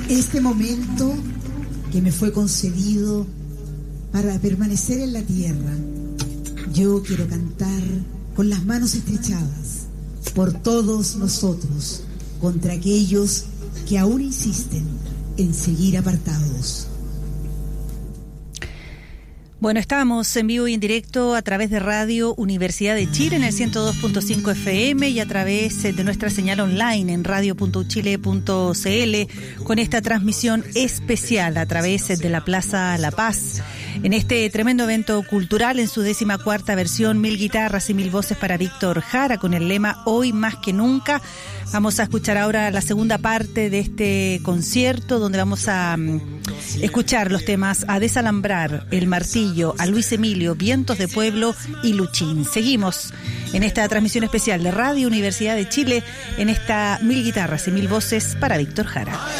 Este momento que me fue concedido para permanecer en la tierra, yo quiero cantar con las manos estrechadas por todos nosotros contra aquellos que aún insisten en seguir apartados. Bueno, estamos en vivo y en directo a través de Radio Universidad de Chile en el 102.5 FM y a través de nuestra señal online en radio.uchile.cl con esta transmisión especial a través de la Plaza La Paz. En este tremendo evento cultural, en su 14ª versión, 1000 guitarras y 1000 voces para Víctor Jara, con el lema Hoy más que nunca. Vamos a escuchar ahora la segunda parte de este concierto, donde vamos a escuchar los temas A Desalambrar, El Martillo, a Luis Emilio, Vientos de Pueblo y Luchín. Seguimos en esta transmisión especial de Radio Universidad de Chile, en esta 1000 guitarras y 1000 voces para Víctor Jara.